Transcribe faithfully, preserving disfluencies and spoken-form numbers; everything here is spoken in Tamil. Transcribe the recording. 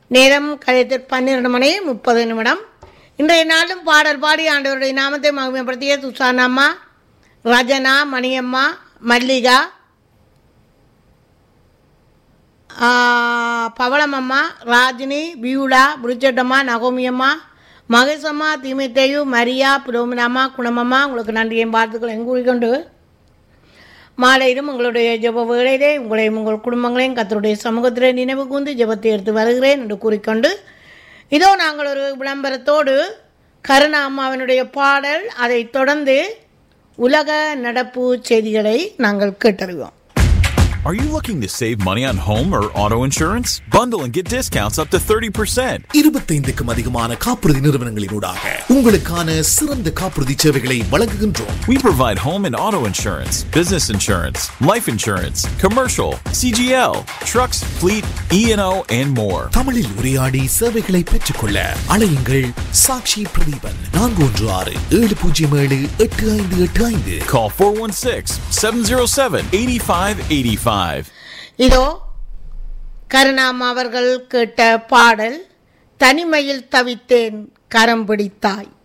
நேரம் கழித்து பன்னிரண்டு மணி முப்பது நிமிடம். இன்றைய நாளும் பாடல் பாடி ஆண்டவருடைய நாமத்தை மகிமைப்படுத்திய துசானம்மா, ரஜனா, மணியம்மா, மல்லிகா, பவளமம்மா, ராஜினி, பியூலா, புரிச்சட்டம்மா, நகோமியம்மா, மகேசம்மா, தீமித்தையு, மரியா, புரோமினாம்மா, குணமம்மா, உங்களுக்கு நன்றியும் வாழ்த்துக்கள் எங்கூறிக்கொண்டு மாலையிலும் உங்களுடைய ஜெப வேளையிலே உங்களையும் உங்கள் குடும்பங்களையும் கர்த்தருடைய சமூகத்திலே நினைவு கூர்ந்து ஜெபத்தை எடுத்து வருகிறேன் என்று கூறிக்கொண்டு, இதோ நாங்கள் ஒரு விளம்பரத்தோடு கருணா அம்மாவினுடைய பாடல், அதை தொடர்ந்து உலக நடப்பு செய்திகளை நாங்கள் கேட்டறிவோம். Are you looking to save money on home or auto insurance? Bundle and get discounts up to thirty percent. இருபத்தைந்துக்கும் அதிகமான காப்புறுதி நிறுவனங்களினூடாக உங்களுக்கான சிறந்த காப்புறுதி சேவைகளை வழங்குகின்றோம். We provide home and auto insurance, business insurance, life insurance, commercial, C G L, trucks, fleet, E and O, and more. தமிழில் உரையாடி சேவைகளை பெற்றுக்கொள்ள அழையுங்கள் சாட்சி பிரதீபன் நான்கு ஒன்று ஆறு ஏழு பூஜ்ஜியம் ஏழு எட்டு ஐந்து எட்டு ஐந்து. Call four one six, seven zero seven, eight five eight five. இதோ கருணாம் அவர்கள் கேட்ட பாடல், தனிமையில் தவித்தேன் கரம் பிடித்தாய்.